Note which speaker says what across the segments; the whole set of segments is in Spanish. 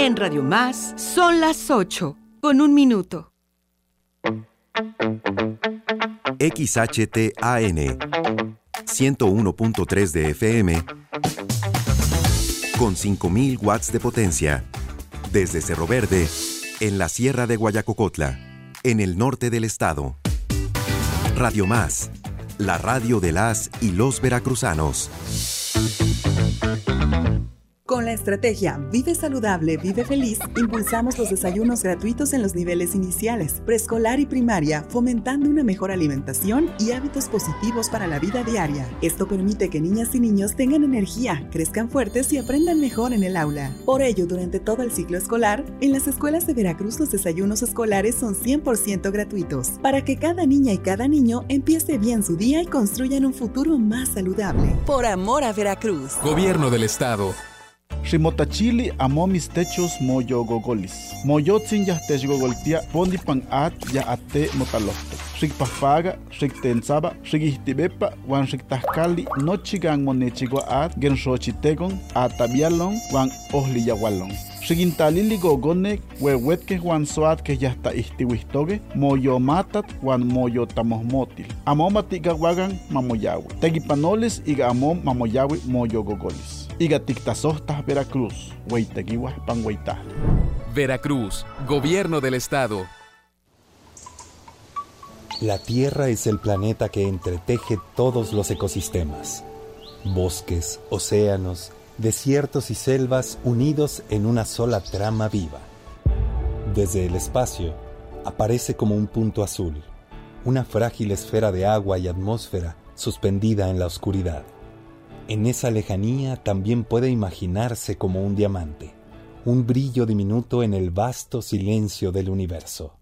Speaker 1: En Radio Más son las 8:01.
Speaker 2: XHTAN 101.3 de FM con 5.000 watts de potencia. Desde Cerro Verde, en la Sierra de Guayacocotla, en el norte del estado. Radio Más, la radio de las y los veracruzanos.
Speaker 3: Con la estrategia Vive Saludable, Vive Feliz, impulsamos los desayunos gratuitos en los niveles iniciales, preescolar y primaria, fomentando una mejor alimentación y hábitos positivos para la vida diaria. Esto permite que niñas y niños tengan energía, crezcan fuertes y aprendan mejor en el aula. Por ello, durante todo el ciclo escolar, en las escuelas de Veracruz los desayunos escolares son 100% gratuitos, para que cada niña y cada niño empiece bien su día y construyan un futuro más saludable. Por amor a Veracruz.
Speaker 4: Gobierno del Estado.
Speaker 5: Ximotachili amo mis techos moyo gogolis. Moyotzin ya techgogoltia pondi pan at ya ate motalofto. Xikpafaga, xiktensaba, xikihtibepa, wan xiktahkali, nochigan monechigua at, genxochitegon, atabialon, wan ohliyahualon. Xikintalili gogonek, huehuetke wan soat que ya está istiwistoge, moyo matat, wan moyo tamohmotil. Amo matigawagan mamoyawe. Tegipanoles iga amo mamoyawe moyo gogolis. Iga tictasohtas Veracruz, hueiteguiwas panhueitah.
Speaker 4: Veracruz, Gobierno del Estado.
Speaker 6: La Tierra es el planeta que entreteje todos los ecosistemas. Bosques, océanos, desiertos y selvas unidos en una sola trama viva. Desde el espacio, aparece como un punto azul, una frágil esfera de agua y atmósfera suspendida en la oscuridad. En esa lejanía también puede imaginarse como un diamante, un brillo diminuto en el vasto silencio del universo.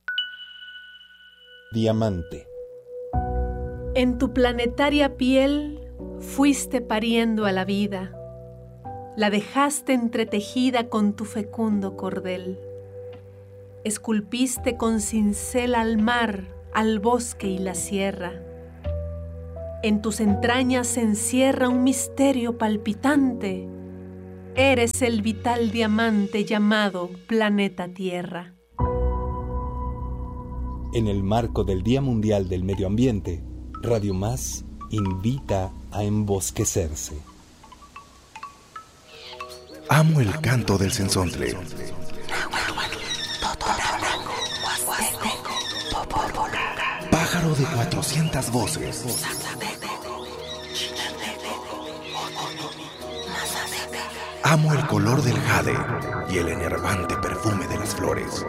Speaker 6: Diamante.
Speaker 7: En tu planetaria piel fuiste pariendo a la vida, la dejaste entretejida con tu fecundo cordel. Esculpiste con cincel al mar, al bosque y la sierra. En tus entrañas se encierra un misterio palpitante. Eres el vital diamante llamado planeta Tierra.
Speaker 6: En el marco del Día Mundial del Medio Ambiente, Radio Más invita a embosquecerse.
Speaker 2: Amo el canto del cenzontle. Pájaro de 400 voces. Amo el color del jade y el enervante perfume de las flores.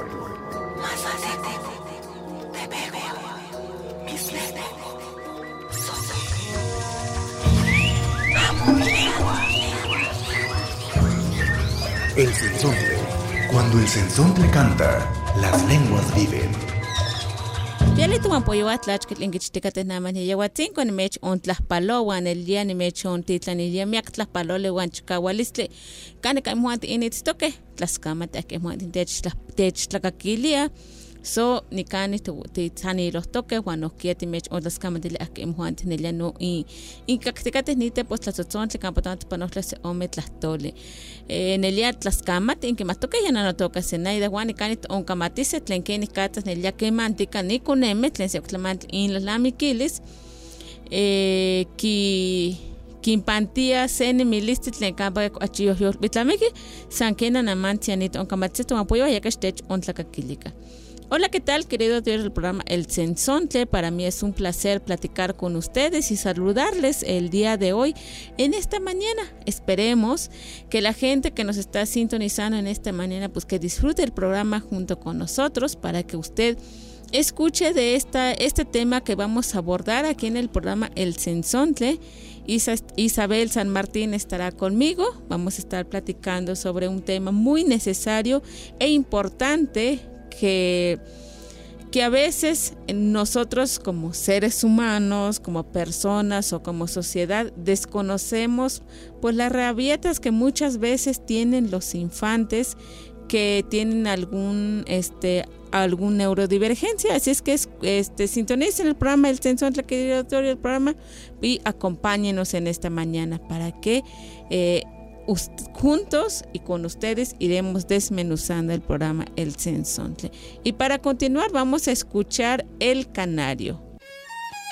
Speaker 2: El cenzontle. Cuando el cenzontle canta, las lenguas viven.
Speaker 8: Yali tuwan po iwatlach kitlingichtikate naman yawatzin con mech on tlaspalo wan el día ni mech on titlan el día miak tlaspalo le wan chikawalistle kane kai muanti initstoke tlaskama take muanti tech tlakakilia so ni kane te tani los toques wan no kieti mech on tlaskama de ake muanti nelia no in kaktikate ni te pues tlazotzon tlakampotant panosle ome tlastole en el día tlaskama tin que mastoke ya no toca senaida wan ni kane on kamatise tlenkeni katas nelia que mantika ni kuneme tlen se oklamant in la mikilis ki kimpantia sen milisti tlen kaba achio yo bitlameki sankena namantianit on kamatseto apoyo ya kastech on tlakakilika. Hola, ¿qué tal, querido auditores del programa El Cenzontle? Para mí es un placer platicar con ustedes y saludarles el día de hoy, en esta mañana. Esperemos que la gente que nos está sintonizando en esta mañana, pues que disfrute el programa junto con nosotros para que usted escuche de este tema que vamos a abordar aquí en el programa El Cenzontle. Isabel San Martín estará conmigo. Vamos a estar platicando sobre un tema muy necesario e importante que a veces nosotros como seres humanos, como personas o como sociedad desconocemos pues las rabietas que muchas veces tienen los infantes que tienen algún neurodivergencia. Así es que sintonicen el programa El Cenzontle, querido auditorio del programa, y acompáñenos en esta mañana para que juntos y con ustedes iremos desmenuzando el programa El Censontle. Y para continuar vamos a escuchar El Canario.